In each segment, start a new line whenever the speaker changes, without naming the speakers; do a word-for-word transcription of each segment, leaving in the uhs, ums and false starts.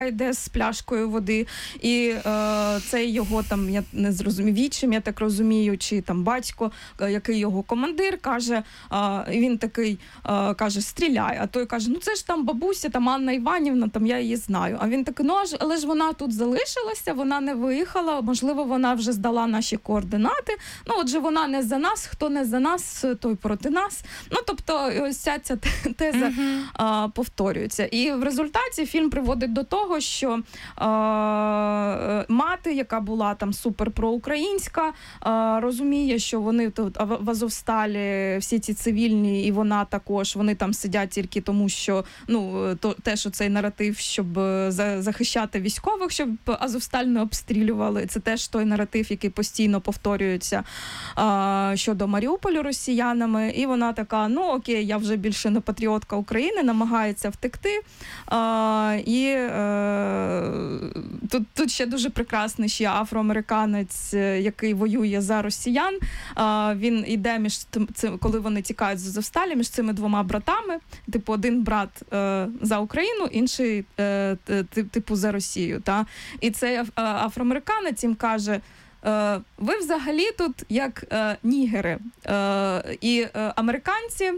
йде з пляшкою води, і е, цей його там, я не зрозумію, вічим, я так розумію, чи там батько, який його командир, каже, е, він такий, е, каже, стріляй, а той каже, ну це ж там бабуся, там Анна Іванівна, там я її знаю. А він такий, ну але ж вона тут залишилася, вона не виїхала, можливо, вона вже здала наші координати, ну отже, вона не за нас, хто не за нас, той проти нас. Ну, тобто, ось ця, ця теза uh-huh. е, повторюється. І в результаті фільм приводить до того, що е, мати, яка була там супер проукраїнська, е, розуміє, що вони тут в Азовсталі, всі ці цивільні, і вона також, вони там сидять тільки тому, що, ну, то, те, що цей наратив, щоб за, захищати військових, щоб Азовсталь не обстрілювали, це теж той наратив, який постійно повторюється е, щодо Маріуполю росіянами, і вона така, ну окей, я вже більше не патріотка України, намагається втекти, е, і е, тут, тут ще дуже прекрасний ще афроамериканець, який воює за росіян. Він йде між цим, коли вони тікають з Азовсталі, між цими двома братами. Типу, один брат за Україну, інший типу за Росію. Та? І цей афроамериканець їм каже, ви взагалі тут як нігери. І американці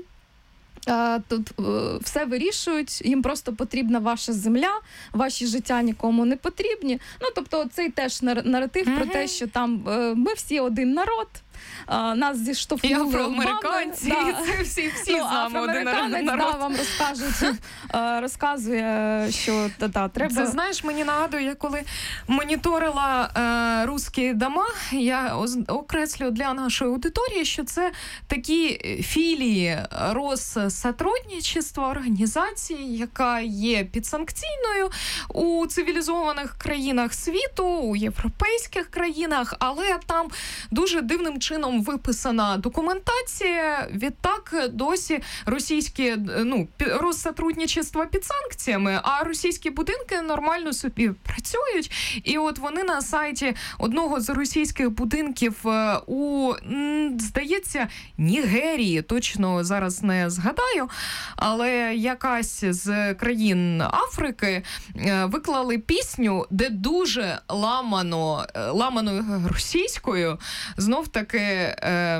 тут все вирішують, їм просто потрібна ваша земля, ваші життя нікому не потрібні. Ну, тобто, цей теж наратив mm-hmm. про те, що там ми всі один народ, нас зіштовхнули
афроамериканці,
да.
це всі, всі
ну,
з нами один народ.
Да, вам розкажуть, розказує, що та, та, треба...
Це, знаєш, мені нагадує, я коли моніторила е, русські дома, я окреслю для нашої аудиторії, що це такі філії Россотрудничества, організації, яка є підсанкційною у цивілізованих країнах світу, у європейських країнах, але там дуже дивним чином виписана документація. Відтак досі російські, ну, Россотрудничество під санкціями, а російські будинки нормально собі працюють. І от вони на сайті одного з російських будинків у, здається, Нігерії, точно зараз не згадаю, але якась з країн Африки виклали пісню, де дуже ламано, ламаною російською, знов таки е,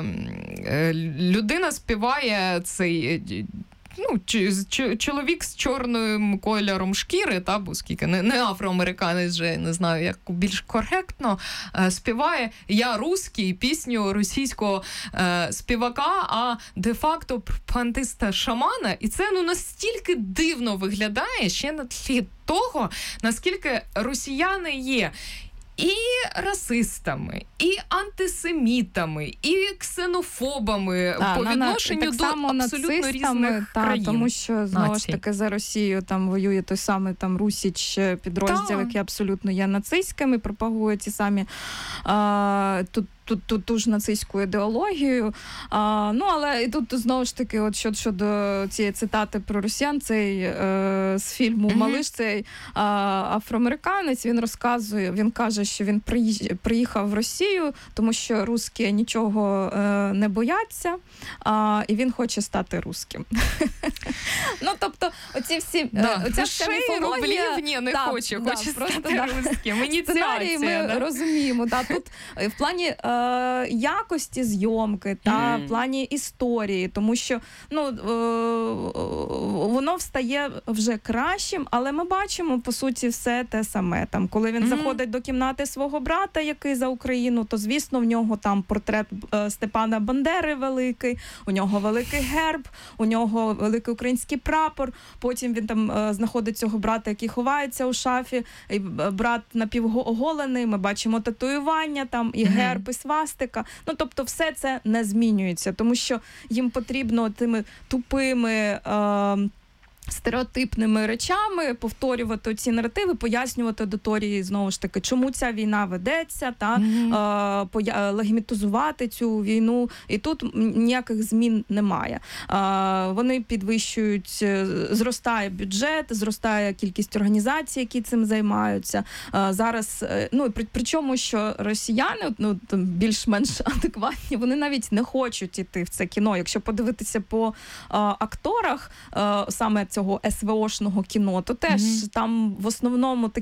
е, людина співає цей, ну, ч, ч, чоловік з чорним кольором шкіри, та, бо скільки, не, не афроамериканець вже, не знаю, як більш коректно, е, співає «Я русський» пісню російського е, співака, а де-факто пропагандиста-шамана. І це, ну, настільки дивно виглядає ще на тлі того, наскільки росіяни є і расистами, і антисемітами, і ксенофобами
та,
по
на,
відношенню
на,
до абсолютно різних
та,
країн.
Тому що, знову
націй.
ж таки, за Росію там воює той самий там Русіч підрозділ, та. який абсолютно є нацистським і пропагує ті самі а, тут Ту, ту, ту ж нацистську ідеологію. А, ну, але і тут, знову ж таки, от щодо, щодо цієї цитати про росіян, цей е, з фільму mm-hmm. «Малиш», цей а, афроамериканець, він розказує, він каже, що він приїхав в Росію, тому що русські нічого е, не бояться, а, і він хоче стати русським. Ну, тобто, оці всі,
да.
оця вся міфологія...
Ні, не
да,
хочу,
да,
хочу
просто,
стати
да.
русським.
Сценарій ми
да?
розуміємо. Да, тут в плані е, якості зйомки, та mm. в плані історії, тому що, ну, е, воно встає вже кращим, але ми бачимо, по суті, все те саме. Там, коли він mm. заходить до кімнати свого брата, який за Україну, то, звісно, в нього там портрет е, Степана Бандери великий, у нього великий герб, у нього великий український прапор, потім він там е, знаходить цього брата, який ховається у шафі, і брат напівоголений, ми бачимо татуювання там, і герб, mm-hmm. і свастика. Ну, тобто все це не змінюється, тому що їм потрібно тими тупими е, стереотипними речами повторювати ці наративи, пояснювати аудиторії, знову ж таки, чому ця війна ведеться, та mm-hmm. е, поя- легімітизувати цю війну. І тут ніяких змін немає. Е, вони підвищують, зростає бюджет, зростає кількість організацій, які цим займаються. Е, зараз, ну, при, причому, що росіяни, ну, більш-менш адекватні, вони навіть не хочуть іти в це кіно. Якщо подивитися по е, акторах, е, саме цього ес ве ошного кіно, то теж mm-hmm. там в основному такі